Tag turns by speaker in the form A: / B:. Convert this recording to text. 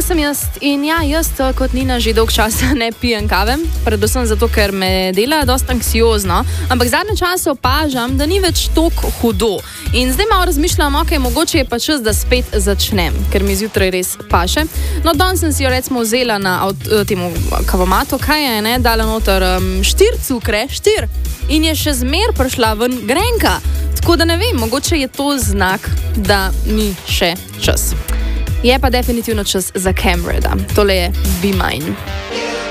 A: sem jaz in jaz kot Nina že dolgo časa ne pijem kave, predvsem zato, ker me dela dosta anksiozno, ampak zadnje čase opažam, da ni več toliko hudo. In zdaj malo razmišljam, mogoče je pa čas, da spet začnem, ker mi zjutraj res paše. No, danes sem si jo recimo vzela na temu kavomatu, dala noter 4 cukre, 4, in je še zmer prišla ven grenka. Tako da ne vem, mogoče je to znak, da ni še čas. Je pa definitivno čas za Camreda. Tole je Be Mine.